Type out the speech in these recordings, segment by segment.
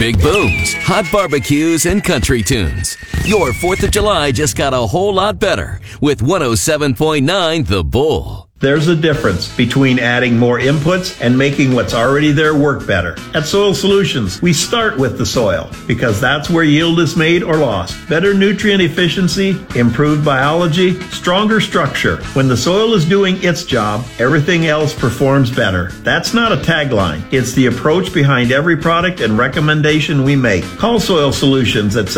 Big booms, hot barbecues, and country tunes. Your 4th of July just got a whole lot better with 107.9 The Bull. There's a difference between adding more inputs and making what's already there work better. At Soil Solutions, we start with the soil because that's where yield is made or lost. Better nutrient efficiency, improved biology, stronger structure. When the soil is doing its job, everything else performs better. That's not a tagline. It's the approach behind every product and recommendation we make. Call Soil Solutions at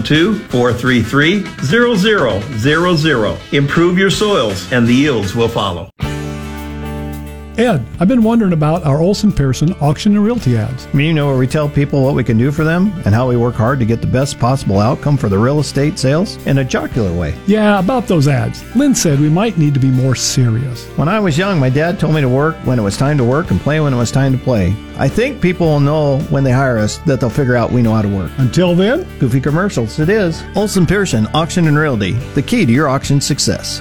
712-433-0000. Improve your soils and the yields will follow. Ed, I've been wondering about our Olson Pearson auction and realty ads. Where we tell people what we can do for them and how we work hard to get the best possible outcome for the real estate sales in a jocular way. Yeah, about those ads. Lynn said we might need to be more serious. When I was young, my dad told me to work when it was time to work and play when it was time to play. I think people will know when they hire us that they'll figure out we know how to work. Until then, goofy commercials, it is. Olson Pearson, Auction and Realty, the key to your auction success.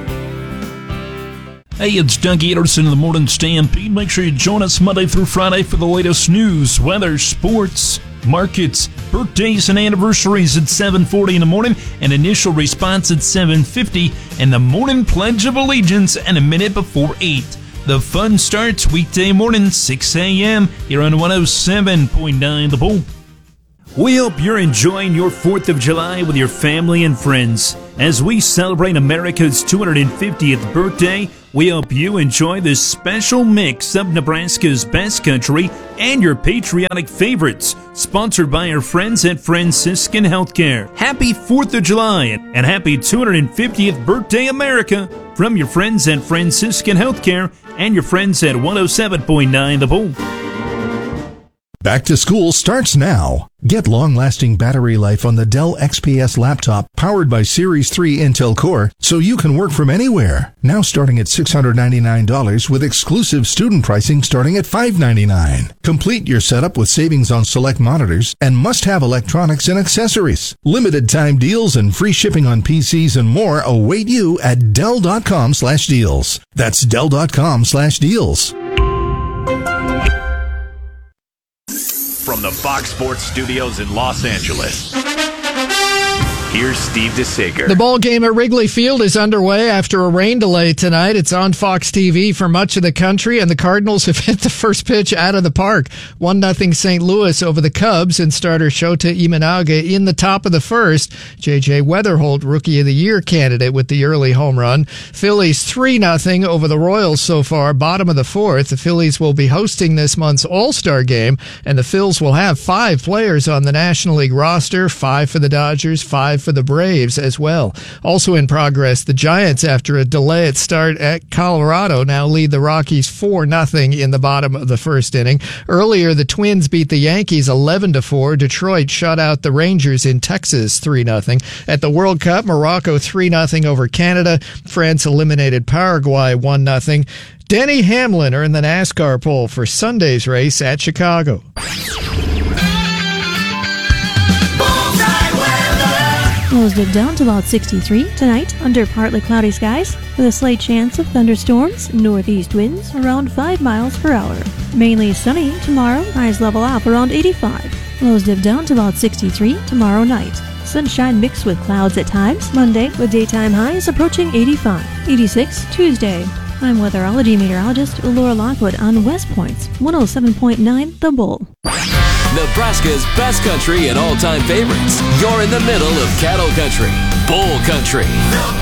Hey, it's Doug Anderson in the Morning Stampede. Make sure you join us Monday through Friday for the latest news, weather, sports, markets, birthdays, and anniversaries at 7:40 in the morning, and initial response at 7:50, and the morning Pledge of Allegiance and a minute before 8. The fun starts weekday morning, 6 a.m. here on 107.9 The Bull. We hope you're enjoying your 4th of July with your family and friends. As we celebrate America's 250th birthday, we hope you enjoy this special mix of Nebraska's best country and your patriotic favorites, sponsored by our friends at Franciscan Healthcare. Happy 4th of July and happy 250th birthday, America, from your friends at Franciscan Healthcare and your friends at 107.9 The Bull. Back to school starts now. Get long-lasting battery life on the Dell XPS laptop powered by Series 3 Intel Core so you can work from anywhere. Now starting at $699 with exclusive student pricing starting at $599. Complete your setup with savings on select monitors and must-have electronics and accessories. Limited time deals and free shipping on PCs and more await you at Dell.com/deals. That's Dell.com/deals. From the Fox Sports Studios in Los Angeles, here's Steve DeSager. The ball game at Wrigley Field is underway after a rain delay tonight. It's on Fox TV for much of the country, and the Cardinals have hit the first pitch out of the park. 1-0 St. Louis over the Cubs, and starter Shota Imanaga in the top of the first. J.J. Weatherholt, Rookie of the Year candidate with the early home run. Phillies 3-0 over the Royals so far, bottom of the fourth. The Phillies will be hosting this month's All-Star game, and the Phils will have 5 players on the National League roster, 5 for the Dodgers, 5 for the Braves as well. Also in progress, the Giants, after a delay at start at Colorado, now lead the Rockies 4-0 in the bottom of the first inning. Earlier, the Twins beat the Yankees 11-4. Detroit shut out the Rangers in Texas 3-0. At the World Cup, Morocco 3-0 over Canada. France eliminated Paraguay 1-0. Denny Hamlin earned the NASCAR pole for Sunday's race at Chicago. Lows dip down to about 63 tonight under partly cloudy skies with a slight chance of thunderstorms, northeast winds around 5 miles per hour. Mainly sunny tomorrow, highs level off around 85. Lows dip down to about 63 tomorrow night. Sunshine mixed with clouds at times Monday with daytime highs approaching 85. 86 Tuesday. I'm weatherology meteorologist Laura Lockwood on West Point's 107.9 The Bull. Nebraska's best country and all-time favorites. You're in the middle of cattle country, bull country.